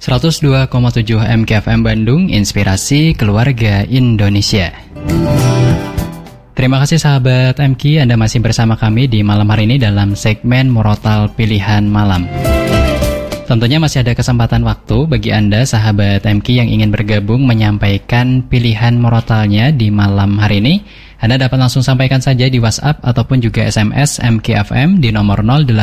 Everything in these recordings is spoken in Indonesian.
102,7 MKFM Bandung, Inspirasi Keluarga Indonesia. Terima kasih sahabat MK, Anda masih bersama kami di malam hari ini dalam segmen Murotal Pilihan Malam. Tentunya masih ada kesempatan waktu bagi Anda sahabat MK yang ingin bergabung menyampaikan pilihan murotalnya di malam hari ini. Anda dapat langsung sampaikan saja di WhatsApp ataupun juga SMS MKFM di nomor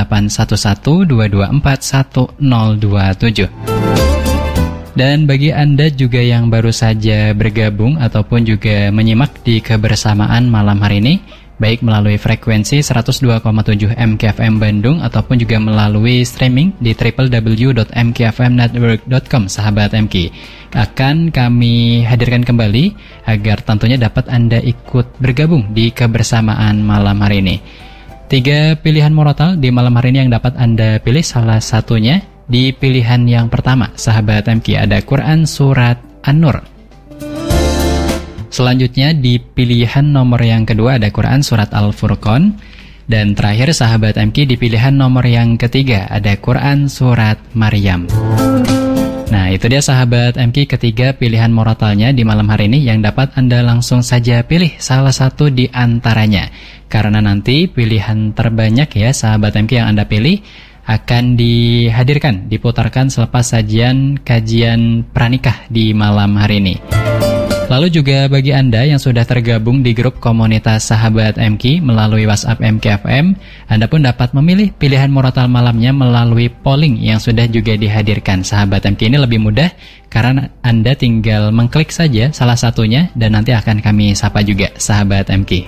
081122411027. Dan bagi Anda juga yang baru saja bergabung ataupun juga menyimak di kebersamaan malam hari ini, baik melalui frekuensi 102,7 MKFM Bandung ataupun juga melalui streaming di www.mkfmnetwork.com, sahabat MK, akan kami hadirkan kembali agar tentunya dapat Anda ikut bergabung di kebersamaan malam hari ini. 3 pilihan murotal di malam hari ini yang dapat Anda pilih, salah satunya di pilihan yang pertama, sahabat MK, ada Quran Surat An-Nur. Selanjutnya di pilihan nomor yang kedua ada Quran Surat Al-Furqan. Dan terakhir sahabat MK di pilihan nomor yang ketiga ada Quran Surat Maryam. Nah itu dia sahabat MK, ketiga pilihan murotalnya di malam hari ini yang dapat Anda langsung saja pilih salah satu di antaranya. Karena nanti pilihan terbanyak ya sahabat MK yang Anda pilih akan dihadirkan, diputarkan selepas sajian kajian pranikah di malam hari ini. Lalu juga bagi Anda yang sudah tergabung di grup komunitas sahabat MK melalui WhatsApp MKFM, Anda pun dapat memilih pilihan murotal malamnya melalui polling yang sudah juga dihadirkan. Sahabat MK ini lebih mudah karena Anda tinggal mengklik saja salah satunya dan nanti akan kami sapa juga sahabat MK.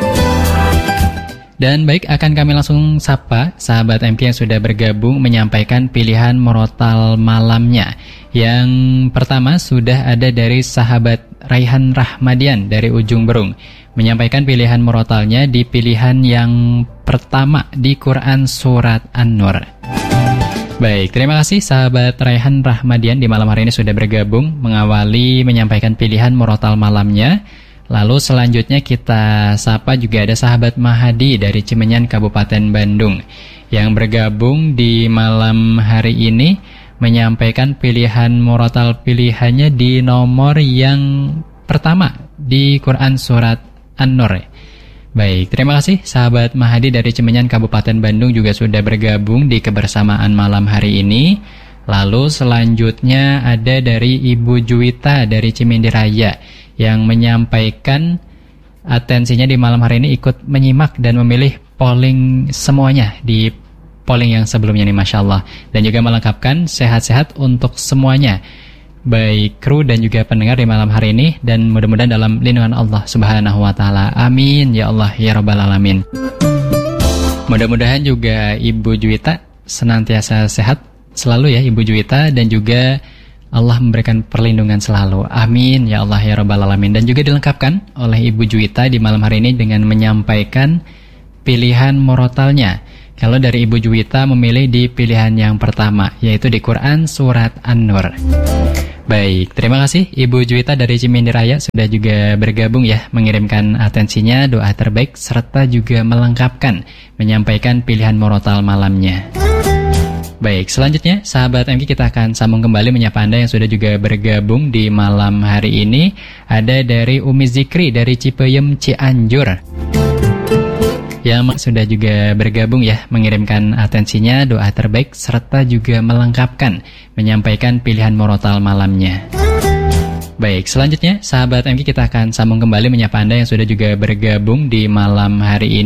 Dan baik, akan kami langsung sapa sahabat MK yang sudah bergabung menyampaikan pilihan murotal malamnya. Yang pertama sudah ada dari sahabat Raihan Rahmadian dari Ujung Berung, menyampaikan pilihan murotalnya di pilihan yang pertama di Quran Surat An-Nur. Baik, terima kasih sahabat Raihan Rahmadian di malam hari ini sudah bergabung mengawali menyampaikan pilihan murotal malamnya. Lalu selanjutnya kita sapa juga ada sahabat Mahadi dari Cimenyan Kabupaten Bandung yang bergabung di malam hari ini menyampaikan pilihan murotal pilihannya di nomor yang pertama di Quran Surat An-Nur. Baik, terima kasih sahabat Mahadi dari Cimenyan Kabupaten Bandung juga sudah bergabung di kebersamaan malam hari ini. Lalu selanjutnya ada dari Ibu Juwita dari Cimindi Raya yang menyampaikan atensinya di malam hari ini ikut menyimak dan memilih polling semuanya di polling yang sebelumnya nih, Masya Allah. Dan juga melengkapkan sehat-sehat untuk semuanya, baik kru dan juga pendengar di malam hari ini. Dan mudah-mudahan dalam lindungan Allah Subhanahu wa Ta'ala. Amin ya Allah ya Rabbal Alamin. Mudah-mudahan juga Ibu Juwita senantiasa sehat selalu ya Ibu Juwita, dan juga Allah memberikan perlindungan selalu. Amin ya Allah ya Rabbal Alamin. Dan juga dilengkapkan oleh Ibu Juwita di malam hari ini dengan menyampaikan pilihan murotalnya. Kalau dari Ibu Juwita memilih di pilihan yang pertama, yaitu di Quran Surat An-Nur. Baik, terima kasih Ibu Juwita dari Cimindi Raya sudah juga bergabung ya, mengirimkan atensinya, doa terbaik, serta juga melengkapkan, menyampaikan pilihan murotal malamnya. Baik, selanjutnya sahabat MK kita akan sambung kembali menyapa Anda yang sudah juga bergabung di malam hari ini. Ada dari Umi Zikri dari Cipeyem Cianjur yang sudah juga bergabung ya, mengirimkan atensinya, doa terbaik, serta juga melengkapkan, menyampaikan pilihan murotal malamnya. Baik, selanjutnya sahabat MK kita akan sambung kembali menyapa Anda yang sudah juga bergabung di malam hari ini.